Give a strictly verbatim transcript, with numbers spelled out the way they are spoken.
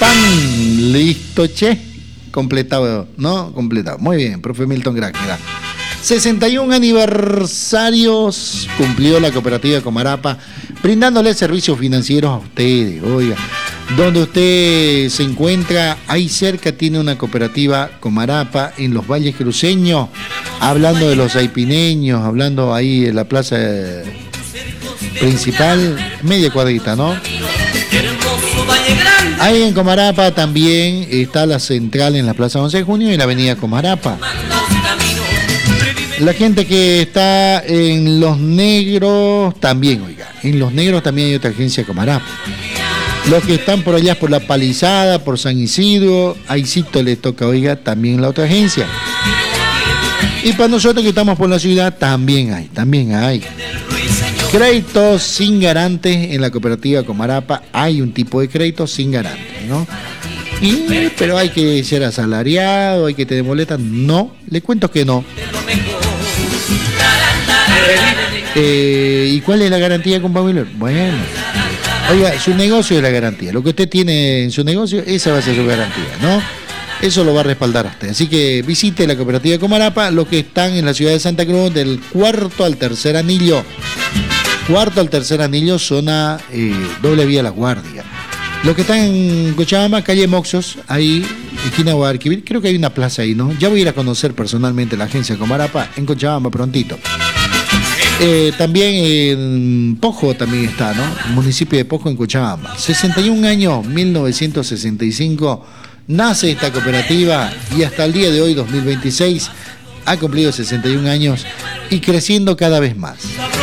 pan. Listo, che. Completado, ¿no? Completado. Muy bien, profe Milton Gráqueda. sesenta y un aniversarios cumplió la cooperativa Comarapa, brindándole servicios financieros a ustedes. Oiga, donde usted se encuentra, ahí cerca tiene una cooperativa Comarapa en los valles cruceños, hablando de los aipineños, hablando ahí en la plaza principal, media cuadrita, ¿no? Ahí en Comarapa también está la central en la plaza once de junio y la avenida Comarapa. La gente que está en Los Negros también, oiga, en Los Negros también hay otra agencia Comarapa. Los que están por allá por La Palizada, por San Isidro, ahí sí le toca, oiga, también la otra agencia. Y para nosotros que estamos por la ciudad, también hay, también hay. Créditos sin garantes en la cooperativa Comarapa, hay un tipo de crédito sin garantes, ¿no? Y, pero hay que ser asalariado, hay que tener boleta. No, le cuento que no. Eh, ¿Y cuál es la garantía, compa Miller? Bueno, oiga, su negocio es la garantía. Lo que usted tiene en su negocio, esa va a ser su garantía, ¿no? Eso lo va a respaldar a usted. Así que visite la cooperativa Comarapa, los que están en la ciudad de Santa Cruz, del cuarto al tercer anillo. Cuarto al tercer anillo, zona eh, doble vía La Guardia. Los que están en Cochabamba, calle Moxos, ahí, esquina Guadalquivir, creo que hay una plaza ahí, ¿no? Ya voy a ir a conocer personalmente la agencia Comarapa en Cochabamba prontito. Eh, también en Pojo también está, ¿no? El municipio de Pojo en Cochabamba. sesenta y un años, mil novecientos sesenta y cinco, nace esta cooperativa y hasta el día de hoy, dos mil veintiséis, ha cumplido sesenta y un años y creciendo cada vez más.